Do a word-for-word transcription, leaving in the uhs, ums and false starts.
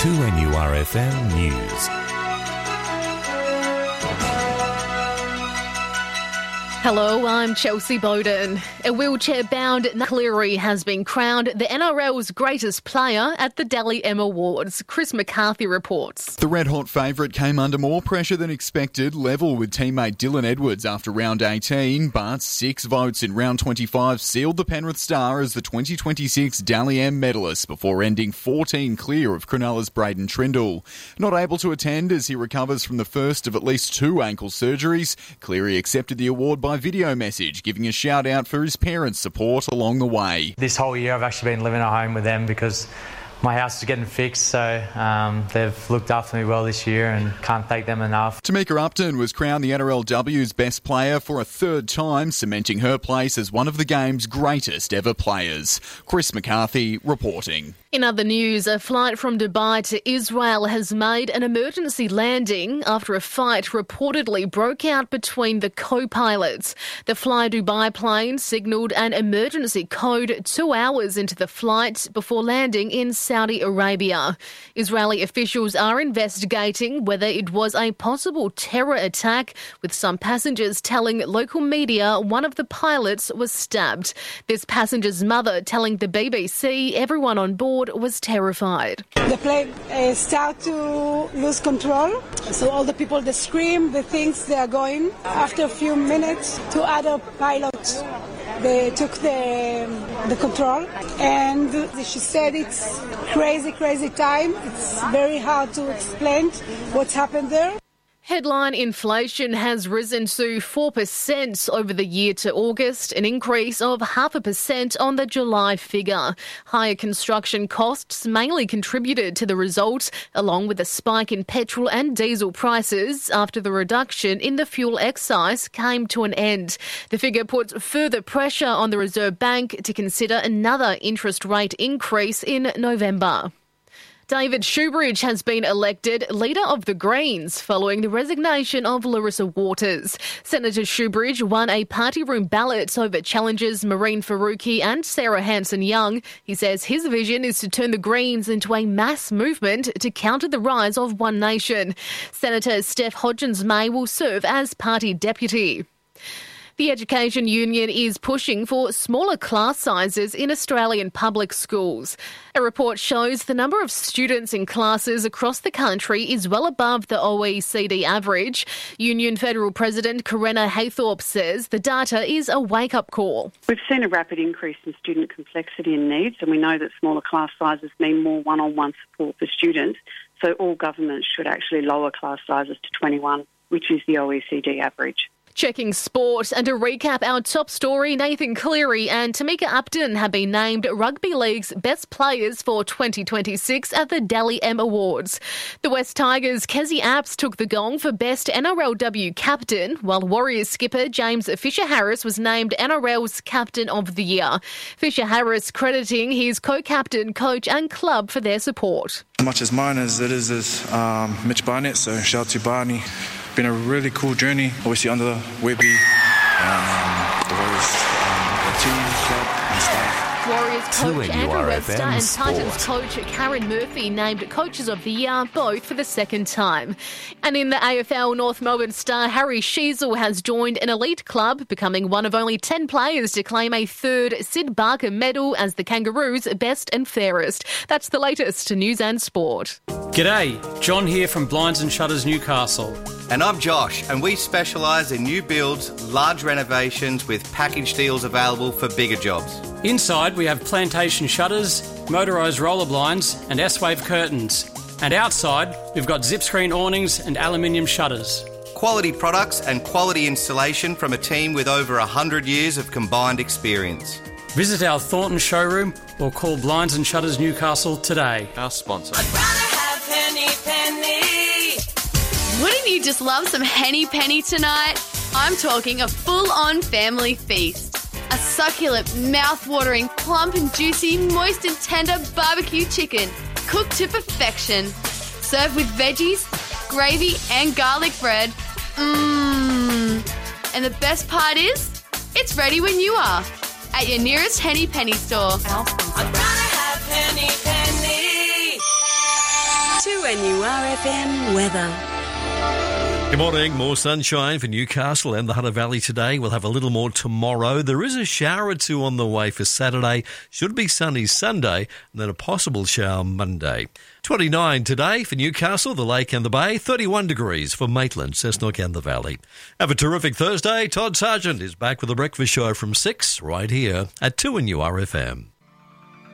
two N U R F M News. Hello, I'm Chelsea Bowden. A wheelchair-bound Cleary has been crowned the N R L's greatest player at the Dally M Awards. Chris McCarthy reports. The red-hot favourite came under more pressure than expected, level with teammate Dylan Edwards after round eighteen, but six votes in round twenty-five sealed the Penrith star as the twenty twenty-six Dally M medalist before ending fourteen clear of Cronulla's Braden Trindle. Not able to attend as he recovers from the first of at least two ankle surgeries, Cleary accepted the award by video message, giving a shout out for his parents' support along the way. This whole year I've actually been living at home with them because my house is getting fixed, so um, they've looked after me well this year and can't thank them enough. Tamika Upton was crowned the N R L W's best player for a third time, cementing her place as one of the game's greatest ever players. Chris McCarthy reporting. In other news, a flight from Dubai to Israel has made an emergency landing after a fight reportedly broke out between the co-pilots. The Fly Dubai plane signalled an emergency code two hours into the flight before landing in Saudi Arabia. Israeli officials are investigating whether it was a possible terror attack, with some passengers telling local media one of the pilots was stabbed. This passenger's mother telling the B B C everyone on board was terrified. The plane uh, started to lose control, so all the people, they scream, they think they are going. After a few minutes, two other pilots, they took the, the control, and she said it's crazy, crazy time. It's very hard to explain what's happened there. Headline inflation has risen to four percent over the year to August, an increase of half a percent on the July figure. Higher construction costs mainly contributed to the result, along with a spike in petrol and diesel prices after the reduction in the fuel excise came to an end. The figure puts further pressure on the Reserve Bank to consider another interest rate increase in November. David Shoebridge has been elected Leader of the Greens following the resignation of Larissa Waters. Senator Shoebridge won a party room ballot over challengers Marine Faruqi and Sarah Hanson-Young. He says his vision is to turn the Greens into a mass movement to counter the rise of One Nation. Senator Steph Hodgins-May will serve as party deputy. The Education Union is pushing for smaller class sizes in Australian public schools. A report shows the number of students in classes across the country is well above the O E C D average. Union Federal President Corinna Haythorpe says the data is a wake-up call. We've seen a rapid increase in student complexity and needs, and we know that smaller class sizes mean more one-on-one support for students. So all governments should actually lower class sizes to twenty-one, which is the O E C D average. Checking sport and to recap our top story, Nathan Cleary and Tamika Upton have been named Rugby League's best players for twenty twenty-six at the Dally M Awards. The West Tigers' Kezie Apps took the gong for best N R L W captain, while Warriors skipper James Fisher-Harris was named N R L's captain of the year. Fisher-Harris crediting his co-captain, coach and club for their support. As much as mine as it is as um, Mitch Barnett, so shout out to Barney. Been a really cool journey, obviously under the Webby, um, the Warriors, um, the team, club and staff. Warriors coach Andrew Webster and Titans coach Karen Murphy named Coaches of the Year, both for the second time. And in the A F L, North Melbourne star Harry Sheezel has joined an elite club, becoming one of only ten players to claim a third Sid Barker medal as the Kangaroos' best and fairest. That's the latest to News and Sport. G'day, John here from Blinds and Shutters Newcastle. And I'm Josh, and we specialise in new builds, large renovations with package deals available for bigger jobs. Inside we have plantation shutters, motorised roller blinds and S-Wave curtains. And outside we've got zip screen awnings and aluminium shutters. Quality products and quality installation from a team with over one hundred years of combined experience. Visit our Thornton showroom or call Blinds and Shutters Newcastle today. Our sponsor. I'd rather have Henny Penny. Wouldn't you just love some Henny Penny tonight? I'm talking a full-on family feast. A succulent, mouth-watering, plump and juicy, moist and tender barbecue chicken, cooked to perfection. Served with veggies, gravy and garlic bread. Mmm. And the best part is, it's ready when you are. At your nearest Henny Penny store. I'd rather have Henny Penny. N U R F M weather. Good morning. More sunshine for Newcastle and the Hunter Valley today. We'll have a little more tomorrow. There is a shower or two on the way for Saturday. Should be sunny Sunday and then a possible shower Monday. twenty-nine today for Newcastle, the Lake and the Bay. thirty-one degrees for Maitland, Cessnock and the Valley. Have a terrific Thursday. Todd Sargent is back with the breakfast show from six right here at two N U R F M.